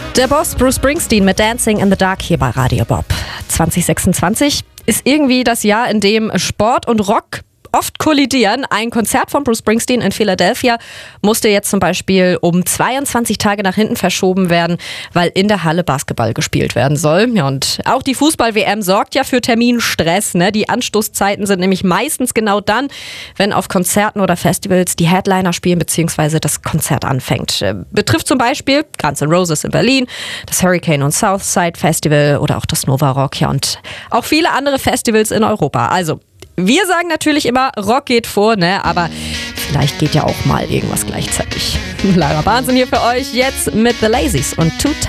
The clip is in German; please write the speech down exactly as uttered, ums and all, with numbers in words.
Der Boss Bruce Springsteen mit Dancing in the Dark hier bei Radio Bob. zwanzig sechsundzwanzig ist irgendwie das Jahr, in dem Sport und Rock oft kollidieren. Ein Konzert von Bruce Springsteen in Philadelphia musste jetzt zum Beispiel um zweiundzwanzig Tage nach hinten verschoben werden, weil in der Halle Basketball gespielt werden soll. Ja, und auch die Fußball-W M sorgt ja für Terminstress. Ne? Die Anstoßzeiten sind nämlich meistens genau dann, wenn auf Konzerten oder Festivals die Headliner spielen bzw. das Konzert anfängt. Betrifft zum Beispiel Guns N' Roses in Berlin, das Hurricane und Southside Festival oder auch das Nova Rock, ja, und auch viele andere Festivals in Europa. Also wir sagen natürlich immer, Rock geht vor, ne? Aber vielleicht geht ja auch mal irgendwas gleichzeitig. Lara Wahnsinn hier für euch, jetzt mit The Lazies und Too Tight.